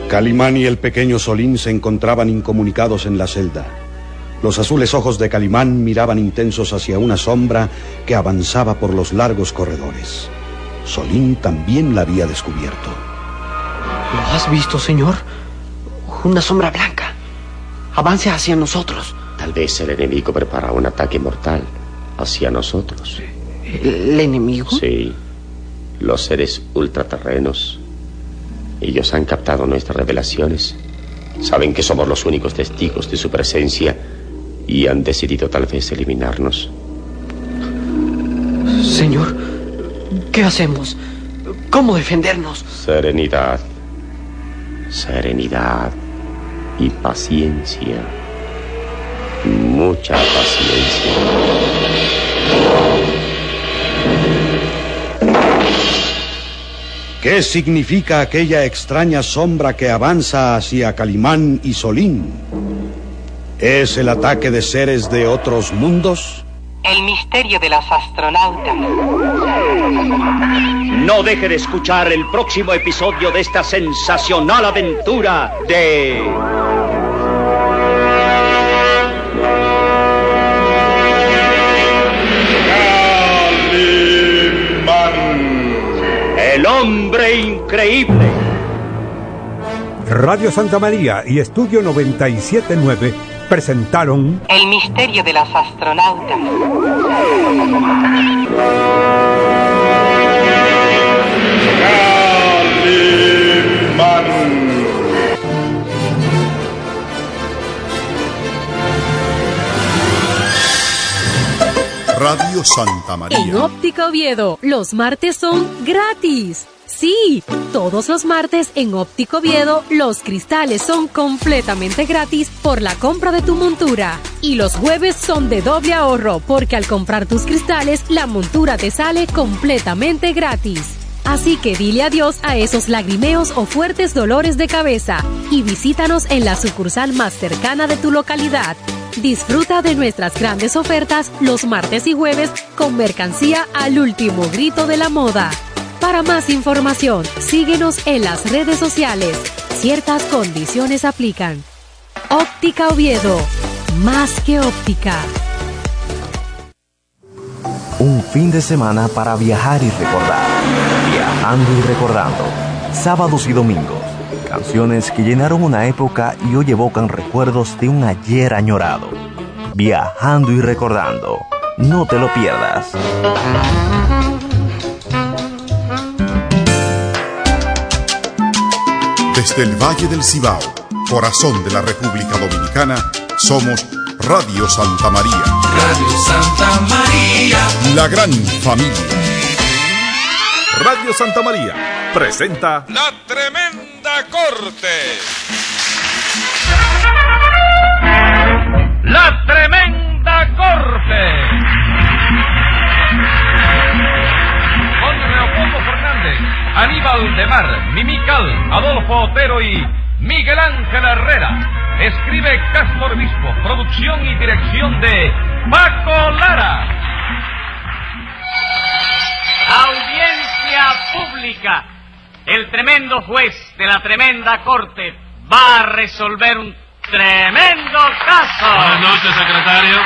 Calimán y el pequeño Solín se encontraban incomunicados en la celda. Los azules ojos de Calimán miraban intensos hacia una sombra que avanzaba por los largos corredores. Solín también la había descubierto. ¿Lo has visto, señor? Una sombra blanca. Avanza hacia nosotros. Tal vez el enemigo prepara un ataque mortal hacia nosotros. ¿El enemigo? Sí. Los seres ultraterrenos. Ellos han captado nuestras revelaciones. Saben que somos los únicos testigos de su presencia y han decidido tal vez eliminarnos. Señor, ¿qué hacemos? ¿Cómo defendernos? Serenidad. Serenidad y paciencia. Mucha paciencia. ¿Qué significa aquella extraña sombra que avanza hacia Calimán y Solín? ¿Es el ataque de seres de otros mundos? El misterio de los astronautas. No deje de escuchar el próximo episodio de esta sensacional aventura de... El hombre increíble. Radio Santa María y Estudio 97.9 presentaron El misterio de los astronautas. Radio Santa María. En Óptica Oviedo, los martes son gratis. Sí, todos los martes en Óptica Oviedo, los cristales son completamente gratis por la compra de tu montura. Y los jueves son de doble ahorro, porque al comprar tus cristales, la montura te sale completamente gratis. Así que dile adiós a esos lagrimeos o fuertes dolores de cabeza y visítanos en la sucursal más cercana de tu localidad. Disfruta de nuestras grandes ofertas los martes y jueves con mercancía al último grito de la moda. Para más información, síguenos en las redes sociales. Ciertas condiciones aplican. Óptica Oviedo, más que óptica. Un fin de semana para viajar y recordar. Viajando y recordando. Sábados y domingos. Canciones que llenaron una época y hoy evocan recuerdos de un ayer añorado. Viajando y recordando. No te lo pierdas. Desde el Valle del Cibao, corazón de la República Dominicana, somos Radio Santa María. Radio Santa María. La gran familia. Radio Santa María presenta La Tremenda Corte. La Tremenda Corte. Con Leopoldo Fernández, Aníbal de Mar, Mimical, Adolfo Otero y Miguel Ángel Herrera. Escribe Castro Obispo, producción y dirección de Paco Lara. Audiencia pública. El tremendo juez de la tremenda corte va a resolver un tremendo caso. Buenas noches, secretario.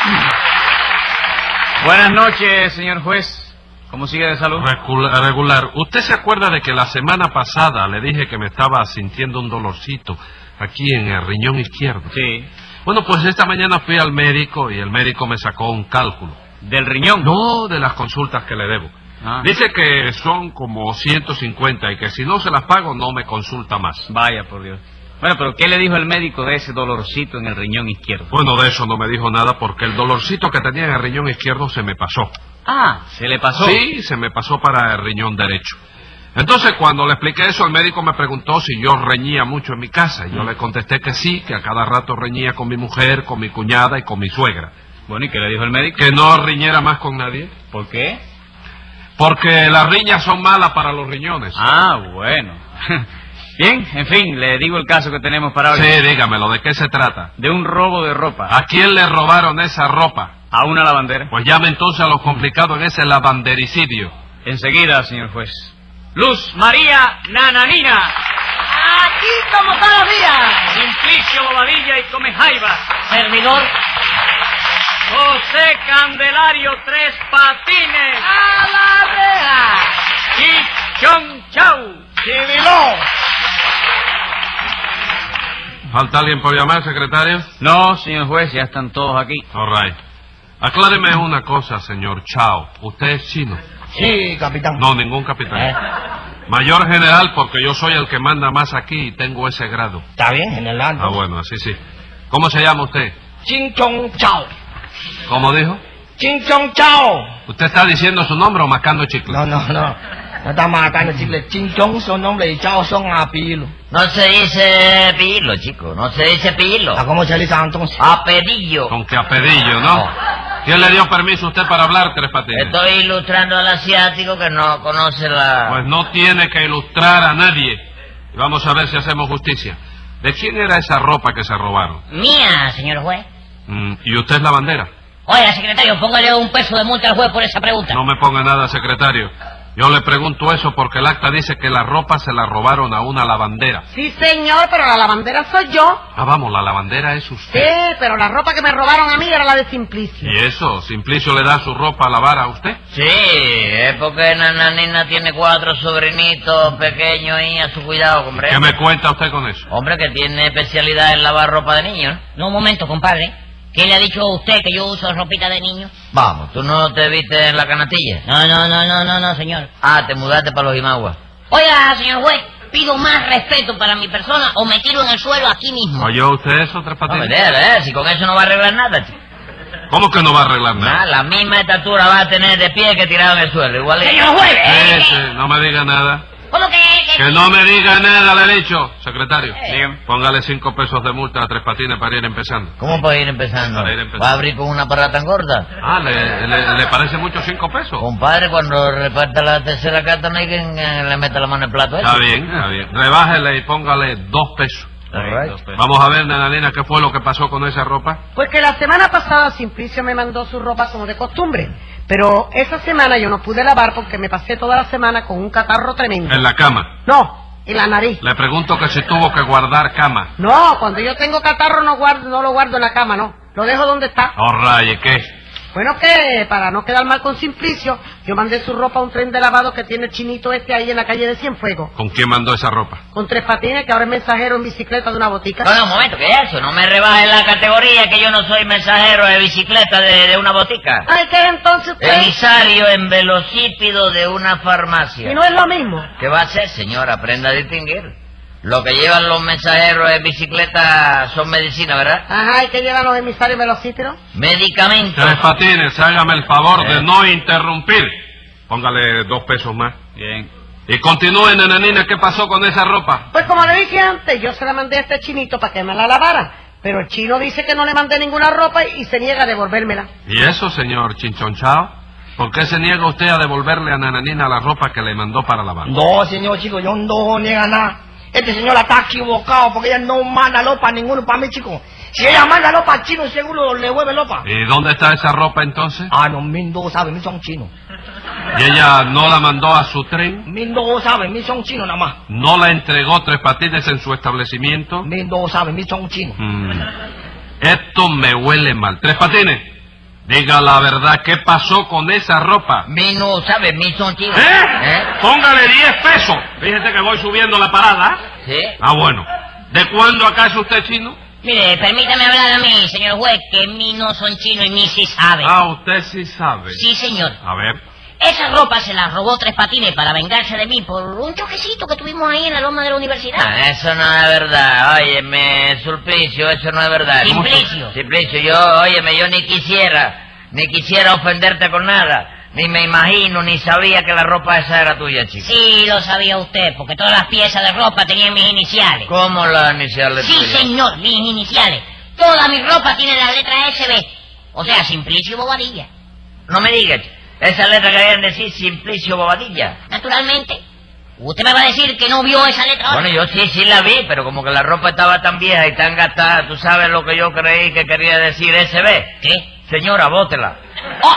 Buenas noches, señor juez. ¿Cómo sigue de salud? Regular. ¿Usted se acuerda de que la semana pasada le dije que me estaba sintiendo un dolorcito aquí en el riñón izquierdo? Sí. Bueno, pues esta mañana fui al médico y el médico me sacó un cálculo. ¿Del riñón? No, de las consultas que le debo. Dice que son como 150 y que si no se las pago no me consulta más. Vaya, por Dios. Bueno, pero ¿qué le dijo el médico de ese dolorcito en el riñón izquierdo? Bueno, de eso no me dijo nada porque el dolorcito que tenía en el riñón izquierdo se me pasó. Ah, ¿se le pasó? Sí, se me pasó para el riñón derecho. Entonces, cuando le expliqué eso, el médico me preguntó si yo reñía mucho en mi casa. Y yo le contesté que sí, que a cada rato reñía con mi mujer, con mi cuñada y con mi suegra. Bueno, ¿y qué le dijo el médico? Que no riñera más con nadie. ¿Por qué? Porque las riñas son malas para los riñones. Ah, bueno. Bien, en fin, le digo el caso que tenemos para hoy. Sí, dígamelo, ¿de qué se trata? De un robo de ropa. ¿A quién le robaron esa ropa? A una lavandera. Pues llame entonces a los complicados en ese lavandericidio. Enseguida, señor juez. Luz María Nananina. Aquí como todos los días. Simplicio Bobadilla y Come Jaiba. Servidor. José Candelario Tres Patines. ¡A la reja! Chichón Chau. ¡Civiló! ¿Falta alguien por llamar, secretario? No, señor juez, ya están todos aquí. All right. Acláreme una cosa, señor Chao. ¿Usted es chino? Sí, capitán. No, ningún capitán. Mayor general, porque yo soy el que manda más aquí y tengo ese grado. Está bien, general. Ah, bueno, así sí. ¿Cómo se llama usted? Chin Chong Chao. ¿Cómo dijo? Chin Chong Chao. ¿Usted está diciendo su nombre o mascando chicle? No. No está marcando chicle. Chin Chong son nombre y Chao son apellido. No se dice pilo, chico. No se dice pilo. ¿Cómo se dice entonces? Apellido. Con que apellido, ¿no? ¿Quién le dio permiso a usted para hablar, Tres Patines? Estoy ilustrando al asiático que no conoce la... Pues no tiene que ilustrar a nadie. Y vamos a ver si hacemos justicia. ¿De quién era esa ropa que se robaron? Mía, señor juez. ¿Y usted es la bandera? Oiga, secretario, póngale un peso de multa al juez por esa pregunta. No me ponga nada, secretario. Yo le pregunto eso porque el acta dice que la ropa se la robaron a una lavandera. Sí, señor, pero la lavandera soy yo. Ah, vamos, la lavandera es usted. Sí, pero la ropa que me robaron a mí era la de Simplicio. ¿Y eso? ¿Simplicio le da su ropa a lavar a usted? Sí, es porque Nananina tiene 4 sobrinitos pequeños y a su cuidado, hombre. ¿Qué me cuenta usted con eso? Hombre, que tiene especialidad en lavar ropa de niños. No, un momento, compadre. ¿Quién le ha dicho a usted que yo uso ropita de niño? Vamos, ¿Tú no te viste en la canastilla? No, señor. Ah, te mudaste para los Imaguas. Oiga, señor juez, pido más respeto para mi persona o me tiro en el suelo aquí mismo. ¿Oyó usted eso, Tres Patines? No, si con eso no va a arreglar nada, chico. ¿Cómo que no va a arreglar nada? La misma estatura va a tener de pie que tirado en el suelo, igual. Señor juez, no me diga nada. ¿Cómo que? Que no me diga nada, le he dicho. Secretario, Dígame. Póngale 5 pesos de multa a Tres Patines para ir empezando. ¿Cómo para ir empezando? Para ir empezando. ¿Va a abrir con una parada tan gorda? Ah, ¿le parece mucho 5 pesos? Compadre, cuando reparta la tercera carta no hay quien le meta la mano en el plato. Está bien. Rebájele y póngale 2 pesos. Vamos a ver, Nananina, ¿qué fue lo que pasó con esa ropa? Pues que la semana pasada Simplicio me mandó su ropa como de costumbre. Pero esa semana yo no pude lavar porque me pasé toda la semana con un catarro tremendo. ¿En la cama? No, en la nariz. Le pregunto que si tuvo que guardar cama. No, cuando yo tengo catarro no lo guardo en la cama, no. Lo dejo donde está. ¿Y qué? Bueno, que para no quedar mal con Simplicio, yo mandé su ropa a un tren de lavado que tiene el chinito este ahí en la calle de Cienfuegos. ¿Con quién mandó esa ropa? Con Tres Patines, que ahora es mensajero en bicicleta de una botica. No, un momento, ¿qué es eso? No me rebaje la categoría que yo no soy mensajero de bicicleta de una botica. Ay, ¿qué es entonces usted? Emisario en velocípido de una farmacia. ¿Y no es lo mismo? ¿Qué va a hacer, señor? Aprenda a distinguir. Lo que llevan los mensajeros de bicicleta son medicina, ¿verdad? Ajá, ¿y qué llevan los emisarios velocípedos? Medicamentos. Tres Patines, hágame el favor de no interrumpir. Póngale 2 pesos más. Bien. Y continúe, Nananina, ¿qué pasó con esa ropa? Pues como le dije antes, yo se la mandé a este chinito para que me la lavara. Pero el chino dice que no le mandé ninguna ropa y se niega a devolvérmela. ¿Y eso, señor Chinchonchao? ¿Por qué se niega usted a devolverle a Nananina la ropa que le mandó para lavar? No, señor chico, yo no niega nada. Este señor está equivocado porque ella no manda ropa a ninguno para mí, chico. Si ella manda ropa al chino, seguro le vuelve ropa. ¿Y dónde está esa ropa entonces? No, mí no sabe, mí son chinos. ¿Y ella no la mandó a su tren? Mí no sabe, mí son chinos nada más. ¿No la entregó Tres Patines en su establecimiento? Mí no sabe, mí son chinos. Esto me huele mal. Tres Patines, diga la verdad, ¿qué pasó con esa ropa? Mí no sabe, mí son chinos. Póngale 10 pesos. Fíjese que voy subiendo la parada. ¿Sí? Bueno. ¿De cuándo acá es usted chino? Mire, permítame hablar a mí, señor juez, que mí no son chinos y mí sí sabe. Usted sí sabe. Sí, señor. A ver. Esa ropa se la robó Tres Patines para vengarse de mí por un choquecito que tuvimos ahí en la loma de la universidad. Eso no es verdad. Óyeme, Sulpicio, eso no es verdad. Simplicio, yo ni quisiera ofenderte con nada. Ni me imagino, ni sabía que la ropa esa era tuya, chico. Sí, lo sabía usted, porque todas las piezas de ropa tenían mis iniciales. ¿Cómo las iniciales tuyas? Sí, señor, mis iniciales. Toda mi ropa tiene la letra SB. O sea, Simplicio Bobadilla. No me digas, esa letra que deben decir Simplicio Bobadilla. Naturalmente. Usted me va a decir que no vio esa letra. Bueno, yo sí la vi, pero como que la ropa estaba tan vieja y tan gastada, tú sabes lo que yo creí que quería decir SB. ¿Qué? Señora, bótela.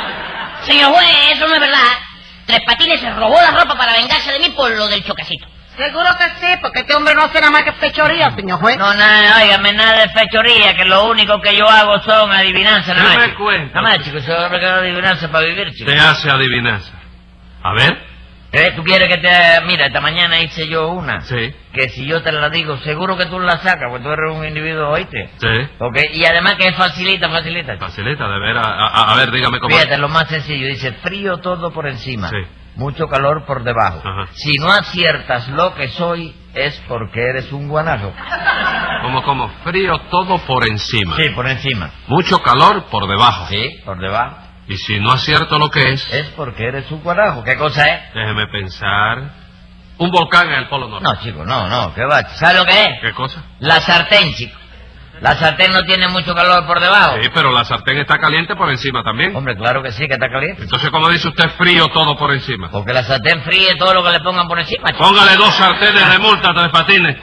Señor juez, eso no es verdad. Tres Patines se robó la ropa para vengarse de mí por lo del choquecito. Seguro que sí, porque este hombre no hace nada más que fechoría, señor juez. No, nada, óigame, nada de fechoría, que lo único que yo hago son adivinanzas, nada más. ¿Qué me cuenta? Nada más, chico, soy hombre que hago adivinanzas para vivir, chico. Te hace adivinanza. A ver. ¿Tú quieres que te... Mira, esta mañana hice yo una. Sí. Que si yo te la digo, seguro que tú la sacas, porque tú eres un individuo, ¿oíste? Sí. Ok, y además que es facilita. Facilita, de ver. A ver, dígame cómo. Fíjate, lo más sencillo, dice, frío todo por encima. Sí. Mucho calor por debajo. Ajá. Si no aciertas lo que soy, es porque eres un guanajo. ¿Cómo? Frío todo por encima. Sí, por encima. Mucho calor por debajo. Sí, por debajo. Y si no acierto lo que es... Es porque eres un guanajo. ¿Qué cosa es? Déjeme pensar... Un volcán en el Polo Norte. No, chico, no, ¿qué va? ¿Sabes lo que es? ¿Qué cosa? La sartén, chico. La sartén no tiene mucho calor por debajo. Sí, pero la sartén está caliente por encima también. Hombre, claro que sí, que está caliente. Entonces, ¿cómo dice usted frío todo por encima? Porque la sartén fríe todo lo que le pongan por encima, chico. Póngale 2 sartenes de multa, Tres Patines.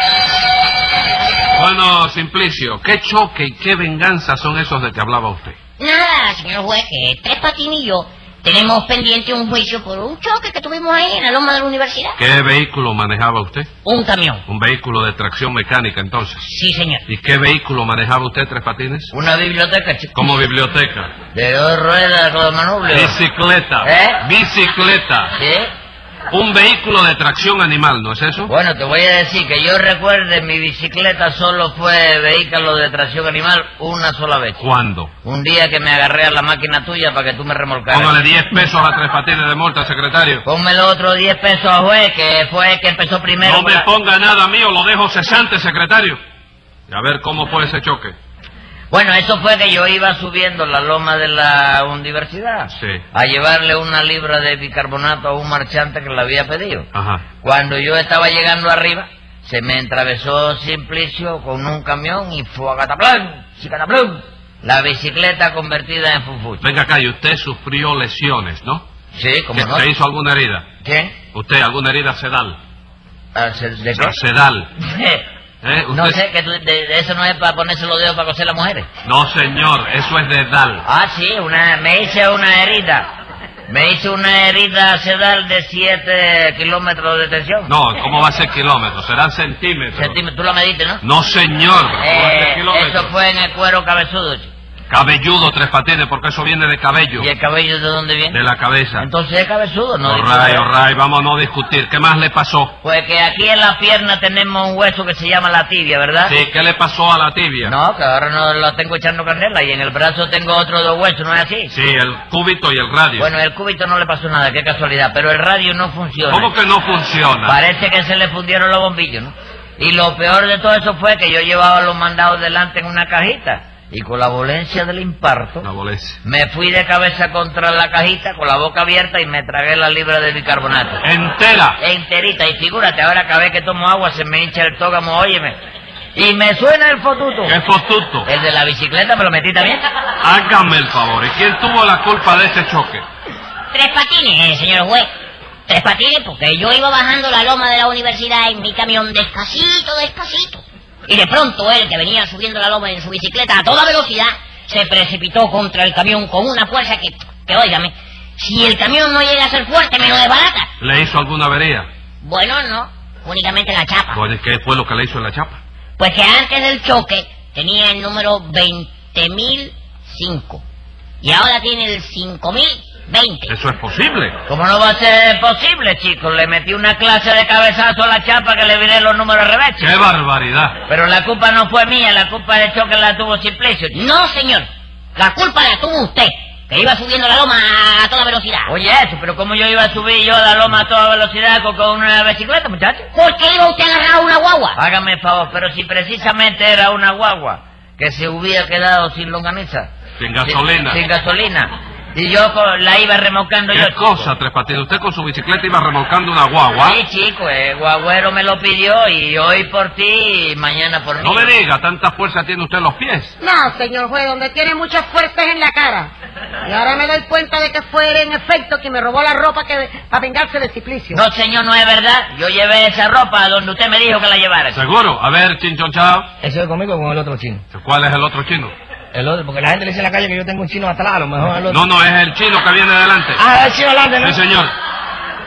Bueno, Simplicio, ¿qué choque y qué venganza son esos de que hablaba usted? Nada, señor juez, que Tres Patines y yo tenemos pendiente un juicio por un choque que tuvimos ahí en la loma de la universidad. ¿Qué vehículo manejaba usted? Un camión. Un vehículo de tracción mecánica, entonces. Sí, señor. ¿Y qué vehículo manejaba usted, Tres Patines? Una biblioteca, chico. ¿Cómo biblioteca? De 2 ruedas con manubrio. Bicicleta. Bicicleta. ¿Sí? Un vehículo de tracción animal, ¿no es eso? Bueno, te voy a decir que yo recuerde, mi bicicleta solo fue vehículo de tracción animal una sola vez. ¿Cuándo? Un día que me agarré a la máquina tuya para que tú me remolcaras. Póngale 10 pesos a Tres Patines de multa, secretario. Ponme los otros 10 pesos a juez, que fue el que empezó primero. No me ponga nada mío, lo dejo cesante, secretario. Y a ver cómo fue ese choque. Bueno, eso fue que yo iba subiendo la loma de la universidad. Sí. A llevarle 1 libra de bicarbonato a un marchante que le había pedido. Ajá. Cuando yo estaba llegando arriba, se me atravesó Simplicio con un camión y fue a cataplum, chicataplum, la bicicleta convertida en fufucho. Venga acá, y usted sufrió lesiones, ¿no? Sí, como no. ¿Se hizo alguna herida? ¿Quién? ¿Usted alguna herida sedal? ¿De qué? Sedal. No sé, que eso no es para ponerse los dedos para coser las mujeres. No, señor, eso es dedal. Ah, sí, me hice una herida. Me hice una herida sedal de 7 kilómetros de tensión. No, ¿cómo va a ser kilómetros? Serán centímetros. Tú lo mediste, ¿no? No, señor. ¿Cómo va a ser kilómetros? Eso fue en el cuero cabezudo, chico. Cabelludo, Tres Patines, porque eso viene de cabello. ¿Y el cabello de dónde viene? De la cabeza. Entonces es cabezudo, ¿no? Alright, vamos a no discutir. ¿Qué más le pasó? Pues que aquí en la pierna tenemos un hueso que se llama la tibia, ¿verdad? Sí, ¿qué le pasó a la tibia? No, que ahora no la tengo echando candela y en el brazo tengo otros 2 huesos, ¿no es así? Sí, el cúbito y el radio. Bueno, el cúbito no le pasó nada, qué casualidad, pero el radio no funciona. ¿Cómo que no funciona? Parece que se le fundieron los bombillos, ¿no? Y lo peor de todo eso fue que yo llevaba los mandados delante en una cajita. Y con la volencia del infarto, me fui de cabeza contra la cajita con la boca abierta y me tragué la libra de bicarbonato. ¿Entera? Enterita. Y figúrate, ahora cada vez que tomo agua se me hincha el tógamo, óyeme. Y me suena el fotuto. ¿Qué fotuto? El de la bicicleta, ¿me lo metí también? Hágame el favor, ¿y quién tuvo la culpa de ese choque? Tres Patines, señor juez. Tres Patines, porque yo iba bajando la loma de la universidad en mi camión despacito. Y de pronto él, que venía subiendo la loma en su bicicleta a toda velocidad, se precipitó contra el camión con una fuerza que óigame, si el camión no llega a ser fuerte, me lo desbarata. ¿Le hizo alguna avería? Bueno, no, únicamente la chapa. Bueno, ¿y qué fue lo que le hizo en la chapa? Pues que antes del choque tenía el número 20.005 y ahora tiene el 5.020. ¿Eso es posible? ¿Cómo no va a ser posible, chicos? Le metí una clase de cabezazo a la chapa que le viré los números al revés. ¡Qué barbaridad! Pero la culpa no fue mía, la culpa del choque la tuvo Simplicio. No, señor, la culpa la tuvo usted, que iba subiendo la loma a toda velocidad. Oye, eso, pero ¿cómo yo iba a subir yo la loma a toda velocidad con una bicicleta, muchacho? ¿Por qué iba usted a agarrar una guagua? Hágame el favor, pero si precisamente era una guagua que se hubiera quedado sin longaniza. Sin gasolina. Sin gasolina. Y yo la iba remolcando yo. ¿Qué cosa, Tres Patines? ¿Usted con su bicicleta iba remolcando una guagua? Sí, chico, el guagüero me lo pidió y hoy por ti y mañana por mí. No me diga, ¿tanta fuerza tiene usted en los pies? No, señor juez, donde tiene muchas fuerzas en la cara. Y ahora me doy cuenta de que fue en efecto quien me robó la ropa para vengarse de Simplicio. No, señor, no es verdad. Yo llevé esa ropa donde usted me dijo que la llevara. ¿Seguro? A ver, chinchonchao. ¿Eso es conmigo o con el otro chino? ¿Cuál es el otro chino? El otro, porque la gente le dice en la calle que yo tengo un chino atrás, a lo mejor el otro. No, es el chino que viene adelante. Ah, el chino adelante, ¿no? Sí, señor.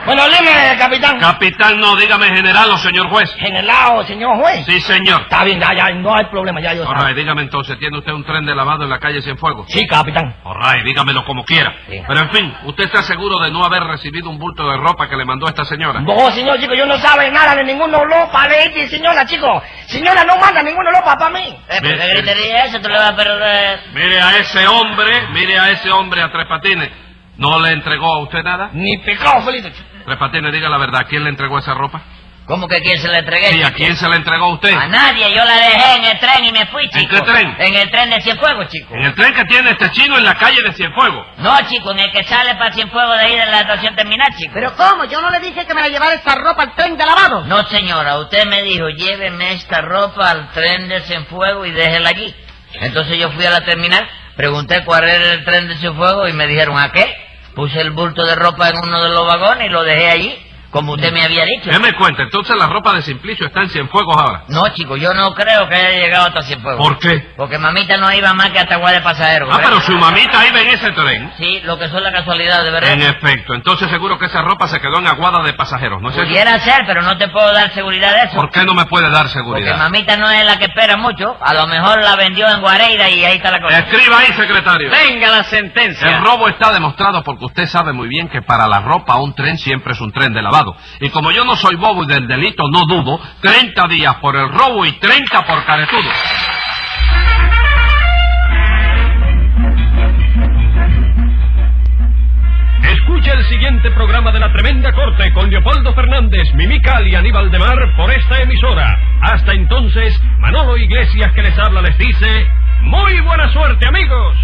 Bueno, dime, capitán. Capitán no, dígame general o señor juez. General o señor juez. Sí, señor. Está bien, ya, no hay problema, ya yo All right, dígame entonces, ¿tiene usted un tren de lavado en la calle Cienfuegos? Sí, capitán. All right, dígamelo como quiera. Sí. Pero en fin, ¿usted está seguro de no haber recibido un bulto de ropa que le mandó esta señora? No, señor, chico, yo no sabe nada de ninguna ropa de esta señora, chico. Señora, no manda ninguna ropa para mí. ¿Pero qué gritería es eso? ¿Tú le vas a perder? Mire a ese hombre a Tres Patines. ¿No le entregó a usted nada? Ni pecado, Felito. Tres Patines, diga la verdad, ¿quién le entregó esa ropa? ¿Cómo que quién se la entregué? Sí, ¿a quién se la entregó a usted? A nadie, yo la dejé en el tren y me fui, chico. ¿En qué tren? En el tren de Cienfuegos, chico. ¿En el tren que tiene este chino en la calle de Cienfuegos? No, chico, en el que sale para Cienfuegos de ahí de la estación terminal, chico. ¿Pero cómo? Yo no le dije que me la llevara esta ropa al tren de lavado. No, señora, usted me dijo, lléveme esta ropa al tren de Cienfuegos y déjela allí. Entonces yo fui a la terminal, pregunté cuál era el tren de Cienfuegos y me dijeron, ¿a qué? Puse el bulto de ropa en uno de los vagones y lo dejé allí. Como usted me había dicho. ¿Qué me cuenta? Entonces la ropa de Simplicio está en Cienfuegos ahora. No, chico, yo no creo que haya llegado hasta Cienfuegos. ¿Por qué? Porque mamita no iba más que hasta Guay de Pasajeros. Ah, pero su mamita iba en ese tren. Sí, lo que son las casualidades, de verdad. En efecto, entonces seguro que esa ropa se quedó en Aguada de Pasajeros, ¿no es eso? Pudiera ser, pero no te puedo dar seguridad de eso. ¿Por qué no me puede dar seguridad? Porque mamita no es la que espera mucho. A lo mejor la vendió en Guareira y ahí está la cosa. Escriba ahí, secretario. Venga la sentencia. El robo está demostrado porque usted sabe muy bien que para la ropa un tren siempre es un tren de lavado. Y como yo no soy bobo y del delito no dudo, 30 días por el robo y 30 por caretudo. Escucha el siguiente programa de La Tremenda Corte con Leopoldo Fernández, Mimical y Aníbal de Mar por esta emisora. Hasta entonces, Manolo Iglesias que les habla les dice, ¡muy buena suerte, amigos!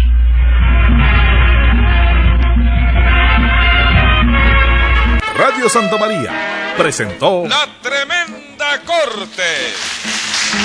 Radio Santa María presentó La Tremenda Corte.